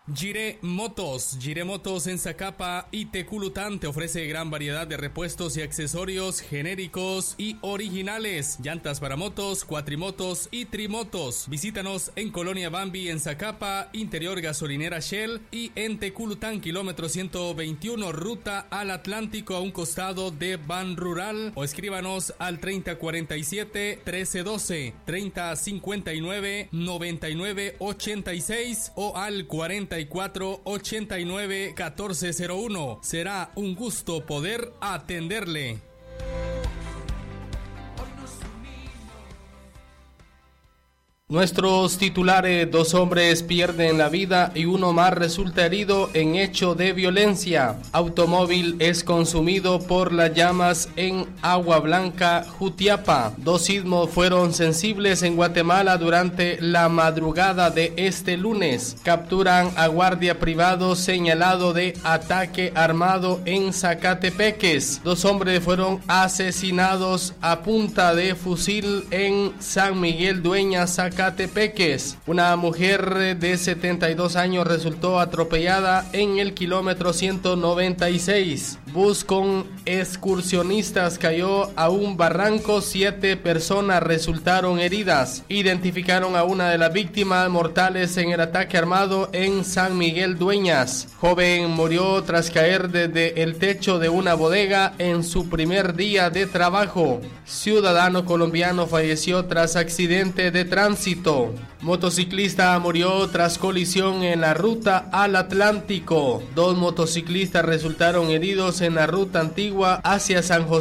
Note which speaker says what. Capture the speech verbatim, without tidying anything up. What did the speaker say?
Speaker 1: Gire Motos. Gire Motos en Zacapa y Teculután te ofrece gran variedad de repuestos y accesorios genéricos y originales. Llantas para motos, cuatrimotos y trimotos. Visítanos en Colonia Bambi en Zacapa, Interior Gasolinera Shell, y en Teculután, kilómetro ciento veintiuno, ruta al Atlántico, a un costado de Ban Rural. O escríbanos al treinta cuarenta y siete, trece doce, treinta cincuenta y nueve, noventa y nueve ochenta y seis o al cuarenta y cuatro, ochenta y nueve, catorce cero uno. Será un gusto poder atenderle. Nuestros titulares: dos hombres pierden la vida y uno más resulta herido en hecho de violencia. Automóvil es consumido por las llamas en Agua Blanca, Jutiapa. Dos sismos fueron sensibles en Guatemala durante la madrugada de este lunes. Capturan a guardia privado señalado de ataque armado en Zacatepeques. Dos hombres fueron asesinados a punta de fusil en San Miguel Dueñas, Zacatepeques. Zacatepeques. Una mujer de setenta y dos años resultó atropellada en el kilómetro ciento noventa y seis. Bus con excursionistas cayó a un barranco. Siete personas resultaron heridas. Identificaron a una de las víctimas mortales en el ataque armado en San Miguel Dueñas. Joven murió tras caer desde el techo de una bodega en su primer día de trabajo. Ciudadano colombiano falleció tras accidente de tránsito. Motociclista murió tras colisión en la ruta al Atlántico. Dos motociclistas resultaron heridos en la ruta antigua hacia San José